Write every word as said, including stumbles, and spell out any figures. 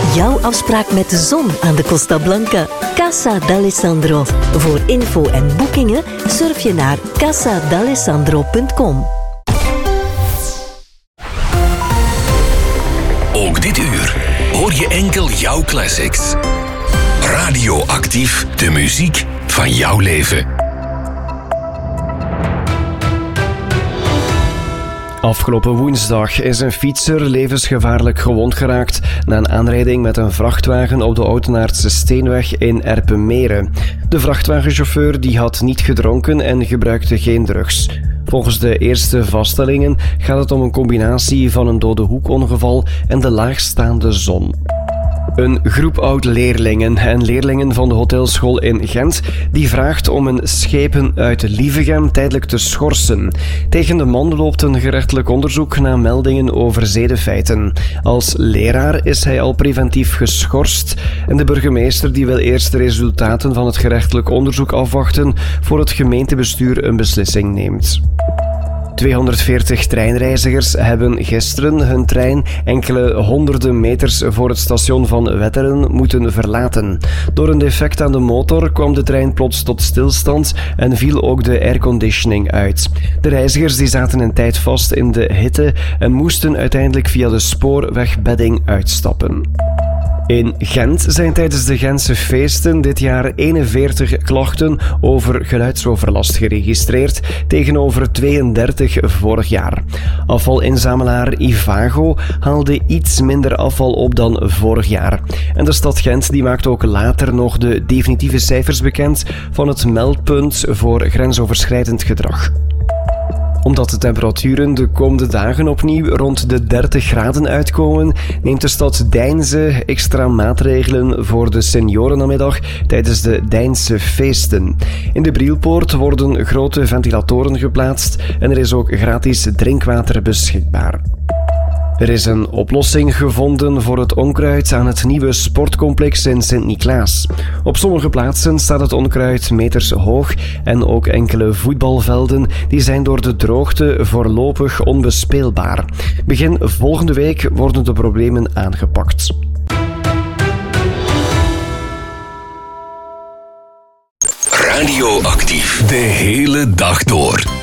Jouw afspraak met de zon aan de Costa Blanca. Casa d'Alessandro. Voor info en boekingen surf je naar casa d'alessandro punt com. Ook dit uur hoor je enkel jouw classics. Radioactief, de muziek van jouw leven. Afgelopen woensdag is een fietser levensgevaarlijk gewond geraakt na een aanrijding met een vrachtwagen op de Oudenaardse Steenweg in Erpenmeren. De vrachtwagenchauffeur die had niet gedronken en gebruikte geen drugs. Volgens de eerste vaststellingen gaat het om een combinatie van een dode hoekongeval en de laagstaande zon. Een groep oud-leerlingen en leerlingen van de hotelschool in Gent die vraagt om een schepen uit Lievegem tijdelijk te schorsen. Tegen de man loopt een gerechtelijk onderzoek na meldingen over zedenfeiten. Als leraar is hij al preventief geschorst en de burgemeester die wil eerst de resultaten van het gerechtelijk onderzoek afwachten voor het gemeentebestuur een beslissing neemt. tweehonderdveertig treinreizigers hebben gisteren hun trein enkele honderden meters voor het station van Wetteren moeten verlaten. Door een defect aan de motor kwam de trein plots tot stilstand en viel ook de airconditioning uit. De reizigers die zaten een tijd vast in de hitte en moesten uiteindelijk via de spoorwegbedding uitstappen. In Gent zijn tijdens de Gentse feesten dit jaar eenenveertig klachten over geluidsoverlast geregistreerd, tegenover tweeëndertig vorig jaar. Afvalinzamelaar Ivago haalde iets minder afval op dan vorig jaar. En de stad Gent die maakt ook later nog de definitieve cijfers bekend van het meldpunt voor grensoverschrijdend gedrag. Omdat de temperaturen de komende dagen opnieuw rond de dertig graden uitkomen, neemt de stad Deinze extra maatregelen voor de seniorennamiddag tijdens de Deinse feesten. In de Brielpoort worden grote ventilatoren geplaatst en er is ook gratis drinkwater beschikbaar. Er is een oplossing gevonden voor het onkruid aan het nieuwe sportcomplex in Sint-Niklaas. Op sommige plaatsen staat het onkruid meters hoog en ook enkele voetbalvelden die zijn door de droogte voorlopig onbespeelbaar. Begin volgende week worden de problemen aangepakt. Radioactief, de hele dag door.